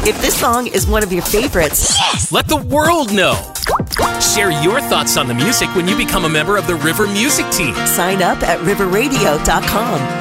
If this song is one of your favorites, let the world know. Share your thoughts on the music when you become a member of the River Music Team. Sign up at riverradio.com.